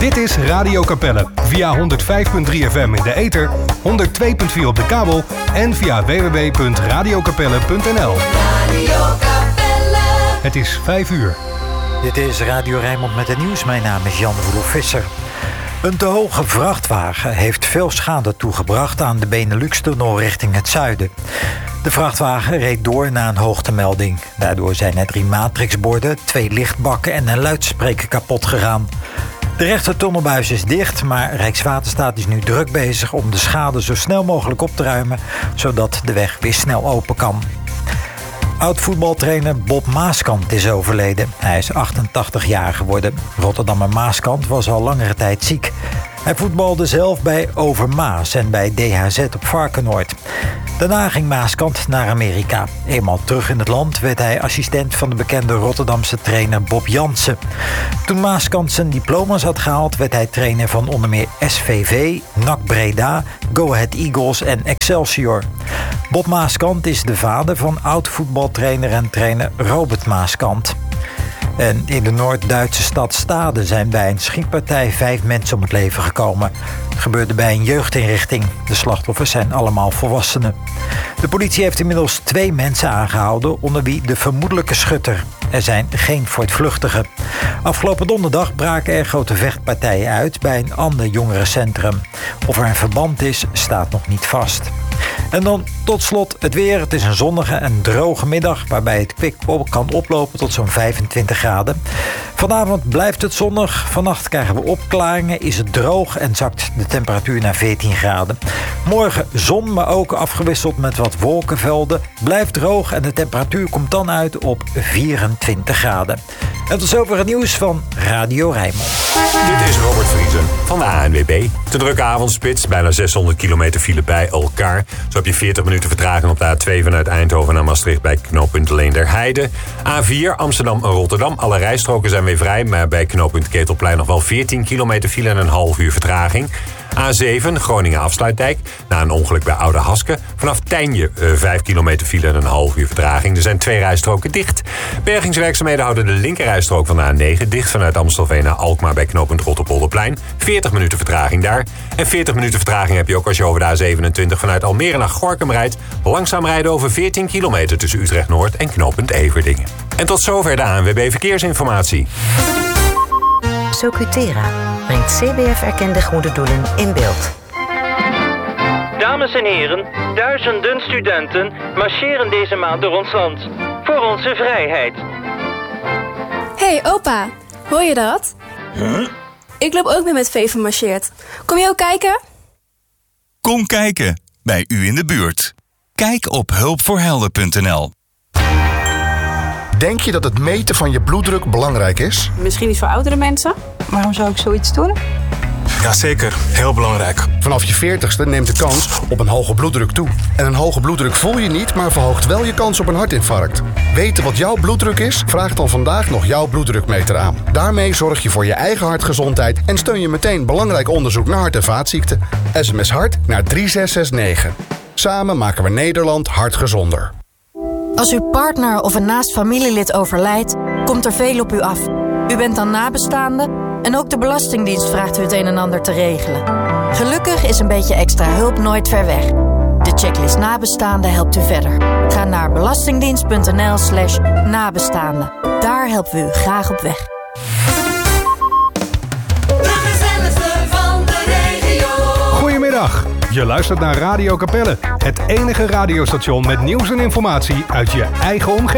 Dit is Radio Capelle. Via 105.3 FM in de ether, 102.4 op de kabel en via www.radiocapelle.nl. Radio Capelle. Het is 5 uur. Dit is Radio Rijnmond met het nieuws. Mijn naam is Jan Roelof Visser. Een te hoge vrachtwagen heeft veel schade toegebracht aan de Benelux-tunnel richting het zuiden. De vrachtwagen reed door na een hoogtemelding. Daardoor zijn er 3 matrixborden, 2 lichtbakken en een luidspreker kapot gegaan. De rechter tunnelbuis is dicht, maar Rijkswaterstaat is nu druk bezig om de schade zo snel mogelijk op te ruimen, zodat de weg weer snel open kan. Oud-voetbaltrainer Bob Maaskant is overleden. Hij is 88 jaar geworden. Rotterdammer Maaskant was al langere tijd ziek. Hij voetbalde zelf bij Overmaas en bij DHZ op Varkenoord. Daarna ging Maaskant naar Amerika. Eenmaal terug in het land werd hij assistent van de bekende Rotterdamse trainer Bob Jansen. Toen Maaskant zijn diploma's had gehaald, werd hij trainer van onder meer SVV, NAC Breda, Go Ahead Eagles en Excelsior. Bob Maaskant is de vader van oud-voetbaltrainer en trainer Robert Maaskant. En in de Noord-Duitse stad Stade zijn bij een schietpartij 5 mensen om het leven gekomen. Het gebeurde bij een jeugdinrichting. De slachtoffers zijn allemaal volwassenen. De politie heeft inmiddels 2 mensen aangehouden, onder wie de vermoedelijke schutter. Er zijn geen voortvluchtigen. Afgelopen donderdag braken er grote vechtpartijen uit bij een ander jongerencentrum. Of er een verband is, staat nog niet vast. En dan tot slot het weer. Het is een zonnige en droge middag waarbij het kwik kan oplopen tot zo'n 25 graden. Vanavond blijft het zonnig. Vannacht krijgen we opklaringen, is het droog en zakt de temperatuur naar 14 graden. Morgen zon, maar ook afgewisseld met wat wolkenvelden. Blijft droog en de temperatuur komt dan uit op 24 graden. En tot zover het nieuws van Radio Rijnmond. Dit is Robert Vriesen van de ANWB. Te drukke avondspits, bijna 600 kilometer file bij elkaar. Zo heb je 40 minuten vertraging op de A2 vanuit Eindhoven naar Maastricht bij knooppunt Leenderheide. A4 Amsterdam-Rotterdam. Alle rijstroken zijn weer vrij, maar bij knooppunt Ketelplein nog wel 14 kilometer file en een half uur vertraging. A7 Groningen-Afsluitdijk. Na een ongeluk bij Oude Haske. Vanaf Tijnje 5 kilometer file en een half uur vertraging. Er zijn 2 rijstroken dicht. Bergingswerkzaamheden houden de linkerrijstrook van de A9 dicht vanuit Amstelveen naar Alkmaar bij knooppunt Rotterpolderplein. 40 minuten vertraging daar. En 40 minuten vertraging heb je ook als je over de A27 vanuit Almere naar Gorinchem rijdt. Langzaam rijden over 14 kilometer tussen Utrecht-Noord en knooppunt Everdingen. En tot zover de ANWB Verkeersinformatie. Socutera brengt CBF-erkende goede doelen in beeld. Dames en heren, duizenden studenten marcheren deze maand door ons land. Voor onze vrijheid. Hey opa, hoor je dat? Huh? Ik loop ook mee met Veven marcheert. Kom je ook kijken? Kom kijken, bij u in de buurt. Kijk op hulpvoorhelden.nl. Denk je dat het meten van je bloeddruk belangrijk is? Misschien niet voor oudere mensen. Waarom zou ik zoiets doen? Jazeker, heel belangrijk. Vanaf je 40ste neemt de kans op een hoge bloeddruk toe. En een hoge bloeddruk voel je niet, maar verhoogt wel je kans op een hartinfarct. Weten wat jouw bloeddruk is? Vraag dan vandaag nog jouw bloeddrukmeter aan. Daarmee zorg je voor je eigen hartgezondheid en steun je meteen belangrijk onderzoek naar hart- en vaatziekten. SMS HART naar 3669. Samen maken we Nederland hartgezonder. Als uw partner of een naast familielid overlijdt, komt er veel op u af. U bent dan nabestaande en ook de Belastingdienst vraagt u het een en ander te regelen. Gelukkig is een beetje extra hulp nooit ver weg. De checklist nabestaande helpt u verder. Ga naar belastingdienst.nl/nabestaande. Daar helpen we u graag op weg. De gezelligste van de regio. Goedemiddag. Je luistert naar Radio Capelle. Het enige radiostation met nieuws en informatie uit je eigen omgeving.